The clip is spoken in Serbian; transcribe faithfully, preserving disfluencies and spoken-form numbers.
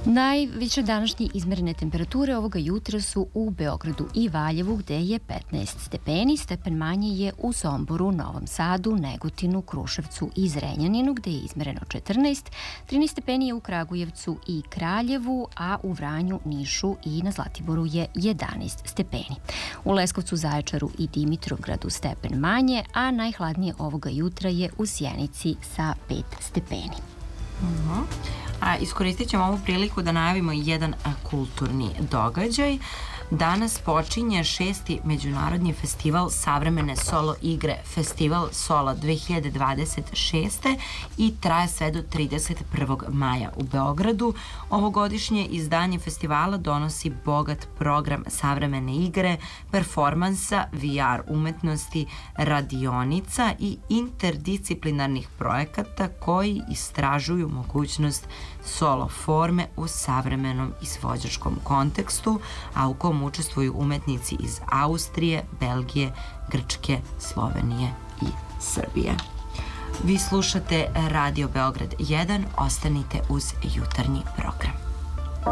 Najviše današnje izmerene temperature ovoga jutra su u Beogradu i Valjevu gde je petnaest stepeni, stepen manje je u Somboru, Novom Sadu, Negotinu, Kruševcu i Zrenjaninu gde je izmereno četrnaest, trinaest stepeni je u Kragujevcu i Kraljevu, a u Vranju, Nišu i na Zlatiboru je jedanaest stepeni. U Leskovcu, Zaječaru i Dimitrovgradu stepen manje, a najhladnije ovoga jutra je u Sjenici sa pet stepeni. Uh-huh. A iskoristit ćemo ovu priliku da najavimo jedan kulturni događaj. Danas počinje šesti međunarodni festival savremene solo igre, Festival Sola dve hiljade dvadeset šeste i traje sve do trideset prvog maja u Beogradu. Ovogodišnje izdanje festivala donosi bogat program savremene igre, performansa, V R umetnosti, radionica i interdisciplinarnih projekata koji istražuju mogućnost solo forme u savremenom izvođačkom kontekstu, a u kom učestvuju umetnici iz Austrije, Belgije, Grčke, Slovenije i Srbije. Vi slušate Radio Beograd jedan, ostanite uz jutarnji program.